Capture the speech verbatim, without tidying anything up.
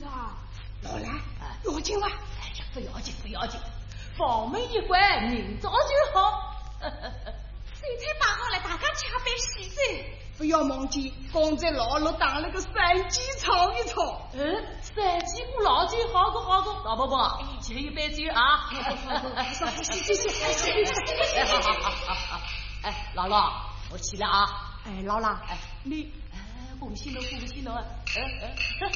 吧？老了，要紧吧？ 哎呀，不要紧，不要紧，房门一关，明早就好。 水菜摆好了，大家吃杯喜水。 不要忘记，刚才老陆打了个三鸡炒一炒。 嗯，三鸡不老鸡，好个好个，老伯伯，请一杯酒啊！ 谢谢谢谢谢谢。 好好好好好。哎，姥姥，我起来啊！ 哎，老了，哎，你哎，恭喜侬，恭喜侬！哎哎，